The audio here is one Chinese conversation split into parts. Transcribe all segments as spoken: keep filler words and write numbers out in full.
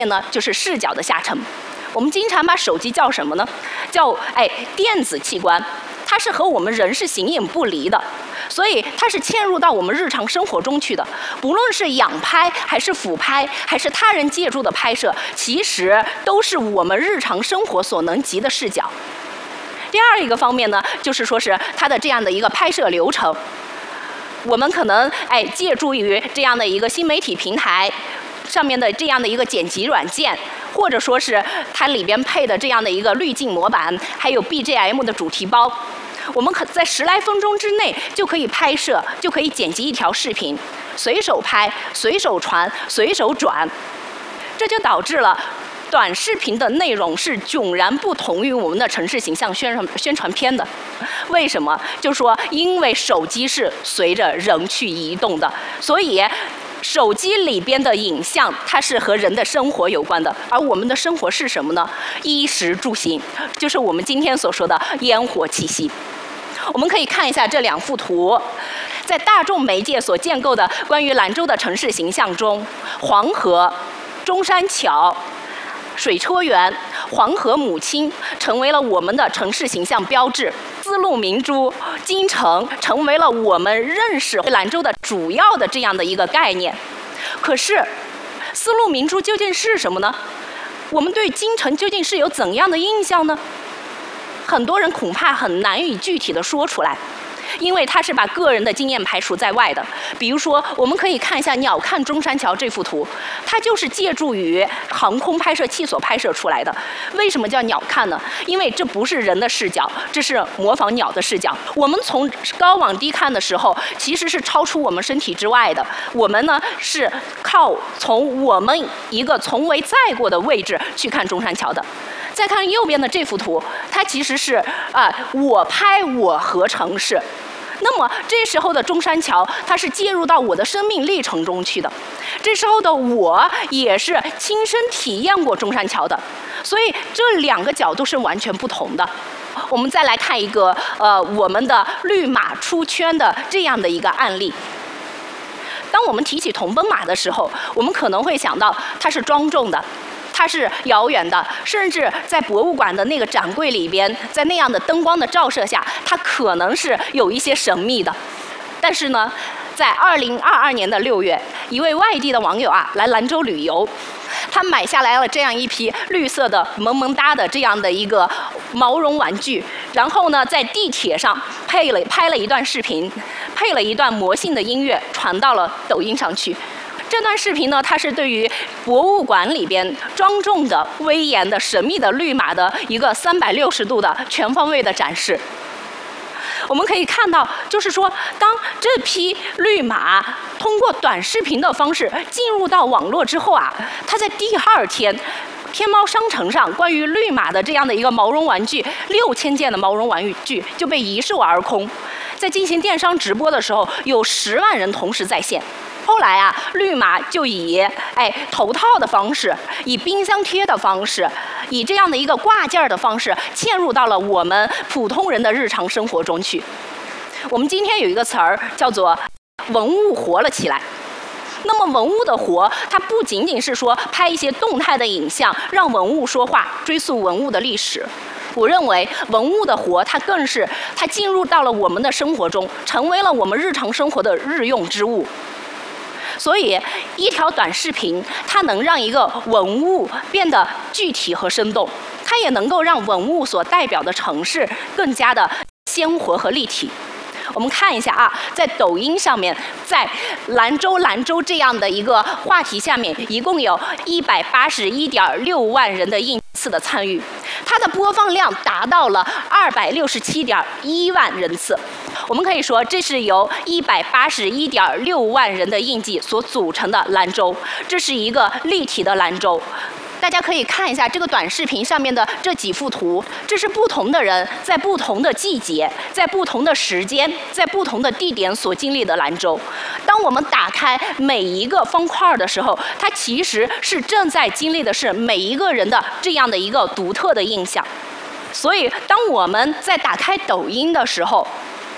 呢就是视角的下沉。我们经常把手机叫什么呢？叫哎电子器官，它是和我们人是形影不离的，所以它是嵌入到我们日常生活中去的。不论是仰拍还是俯拍，还是他人借助的拍摄，其实都是我们日常生活所能及的视角。第二一个方面呢，就是说是它的这样的一个拍摄流程，我们可能哎借助于这样的一个新媒体平台上面的这样的一个剪辑软件，或者说是它里边配的这样的一个滤镜模板，还有 B G M 的主题包，我们可在十来分钟之内就可以拍摄，就可以剪辑一条视频，随手拍、随手传、随手转，这就导致了短视频的内容是迥然不同于我们的城市形象宣传宣传片的。为什么？就说因为手机是随着人去移动的，所以手机里边的影像它是和人的生活有关的。而我们的生活是什么呢？衣食住行，就是我们今天所说的烟火气息。我们可以看一下这两幅图，在大众媒介所建构的关于兰州的城市形象中，黄河、中山桥、水车园、黄河母亲成为了我们的城市形象标志，丝路明珠、京城成为了我们认识兰州的主要的这样的一个概念。可是，丝路明珠究竟是什么呢？我们对京城究竟是有怎样的印象呢？很多人恐怕很难以具体的说出来，因为它是把个人的经验排除在外的。比如说，我们可以看一下鸟瞰中山桥这幅图，它就是借助于航空拍摄器所拍摄出来的。为什么叫鸟瞰呢？因为这不是人的视角，这是模仿鸟的视角。我们从高往低看的时候，其实是超出我们身体之外的。我们呢是靠从我们一个从未在过的位置去看中山桥的。再看右边的这幅图，它其实是啊、呃，我拍我和城市。那么这时候的中山桥，它是介入到我的生命历程中去的。这时候的我也是亲身体验过中山桥的，所以这两个角度是完全不同的。我们再来看一个呃，我们的绿马出圈的这样的一个案例。当我们提起铜奔马的时候，我们可能会想到它是庄重的。它是遥远的，甚至在博物馆的那个展柜里边，在那样的灯光的照射下，它可能是有一些神秘的。但是呢，在二零二二年的六月，一位外地的网友啊来兰州旅游，他买下来了这样一批绿色的萌萌哒的这样的一个毛绒玩具，然后呢，在地铁上配了拍了一段视频，配了一段魔性的音乐，传到了抖音上去。这段视频呢，它是对于博物馆里边庄重的、威严的、神秘的绿马的一个三百六十度的全方位的展示。我们可以看到，就是说，当这批绿马通过短视频的方式进入到网络之后啊，它在第二天，天猫商城上关于绿马的这样的一个毛绒玩具，六千件的毛绒玩具就被一售而空。在进行电商直播的时候，有十万人同时在线。后来啊，绿马就以哎头套的方式，以冰箱贴的方式，以这样的一个挂件的方式，嵌入到了我们普通人的日常生活中去。我们今天有一个词儿叫做“文物活了起来”。那么文物的活，它不仅仅是说拍一些动态的影像，让文物说话，追溯文物的历史。我认为文物的活，它更是它进入到了我们的生活中，成为了我们日常生活的日用之物。所以，一条短视频，它能让一个文物变得具体和生动，它也能够让文物所代表的城市更加的鲜活和立体。我们看一下啊，在抖音上面，在兰州兰州这样的一个话题下面，一共有一百八十一点六万人的应次的参与，它的播放量达到了二百六十七点一万人次。我们可以说，这是由一百八十一点六万人的印记所组成的兰州，这是一个立体的兰州。大家可以看一下这个短视频上面的这几幅图，这是不同的人在不同的季节、在不同的时间、在不同的地点所经历的兰州。当我们打开每一个方块的时候，它其实是正在经历的是每一个人的这样的一个独特的印象。所以，当我们在打开抖音的时候，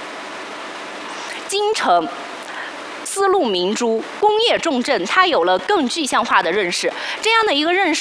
京城、丝路明珠、工业重镇，它有了更具象化的认识。这样的一个认识